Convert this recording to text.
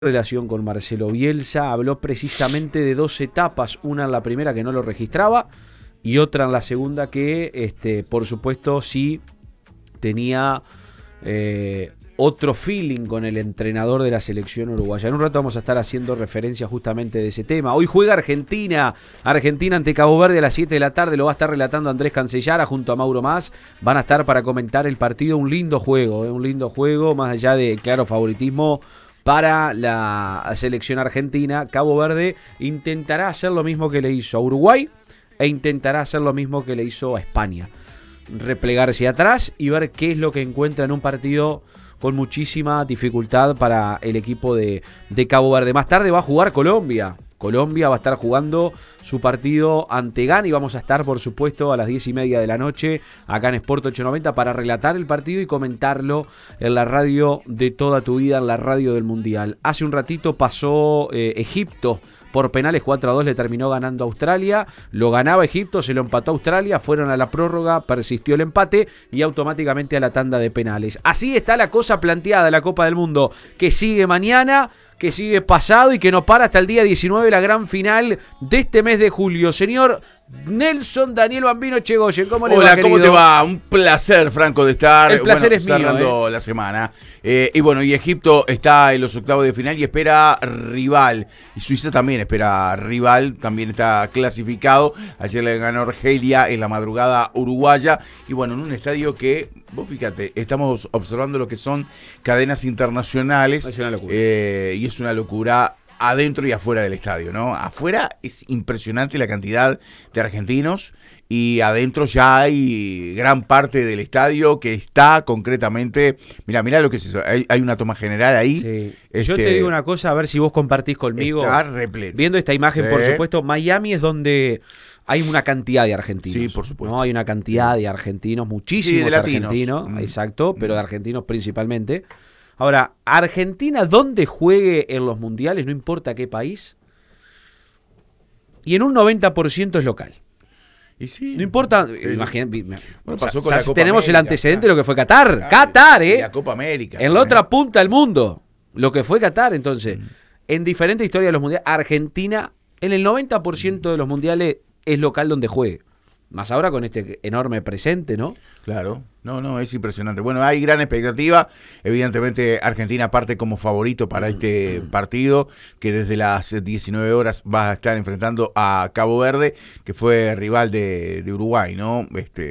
Relación con Marcelo Bielsa, habló precisamente de dos etapas, una en la primera que no lo registraba y otra en la segunda que, por supuesto, sí tenía otro feeling con el entrenador de la selección uruguaya. En un rato vamos a estar haciendo referencia justamente de ese tema. Hoy juega Argentina ante Cabo Verde a las 7 de la tarde, lo va a estar relatando Andrés Cancellara junto a Mauro Mas. Van a estar para comentar el partido, un lindo juego, más allá de claro favoritismo para la selección argentina. Cabo Verde intentará hacer lo mismo que le hizo a Uruguay e intentará hacer lo mismo que le hizo a España. Replegarse atrás y ver qué es lo que encuentra en un partido con muchísima dificultad para el equipo de Cabo Verde. Más tarde va a jugar Colombia. Colombia va a estar jugando su partido ante Ghana y vamos a estar, por supuesto, a las 10:30 de la noche acá en Sport 890 para relatar el partido y comentarlo en la radio de toda tu vida, en la radio del Mundial. Hace un ratito pasó Egipto por penales, 4-2 le terminó ganando a Australia, lo ganaba Egipto, se lo empató a Australia, fueron a la prórroga, persistió el empate y automáticamente a la tanda de penales. Así está la cosa planteada en la Copa del Mundo, que sigue mañana, que sigue pasado y que no para hasta el día 19, la gran final de este mes de julio. Señor Nelson Daniel Bambino Echegoyen, ¿cómo le va, Hola, querido? ¿cómo te va? Un placer, Franco, de estar. El placer es mío, cerrando la semana. Y Egipto está en los octavos de final y espera rival. Y Suiza también espera rival, también está clasificado. Ayer le ganó Argelia en la madrugada uruguaya. Y bueno, en un estadio que, vos fíjate, estamos observando lo que son cadenas internacionales. Es una locura. Y es una locura adentro y afuera del estadio, ¿no? Afuera es impresionante la cantidad de argentinos y adentro ya hay gran parte del estadio que está concretamente... Mirá lo que es eso, hay una toma general ahí. Sí. Yo te digo una cosa, a ver si vos compartís conmigo. Está repleto. Viendo esta imagen, Sí. por supuesto, Miami es donde hay una cantidad de argentinos. Sí, por supuesto. ¿No? Hay una cantidad de argentinos, muchísimos de latinos. argentinos, exacto, pero de argentinos principalmente. Ahora, Argentina, donde juegue en los mundiales, no importa qué país, y en un 90% es local. Y sí. No importa, Bueno, pasó o con sea, la Copa tenemos el América, antecedente de lo que fue Qatar. Claro, Qatar, y la Copa América. En la otra punta del mundo, lo que fue Qatar. Entonces, en diferentes historias de los mundiales, Argentina, en el 90% de los mundiales, es local donde juegue. Más ahora con este enorme presente, ¿no? Claro, no, es impresionante. Bueno, hay gran expectativa. Evidentemente, Argentina parte como favorito para este partido, que desde las 19 horas va a estar enfrentando a Cabo Verde, que fue rival de Uruguay, ¿no?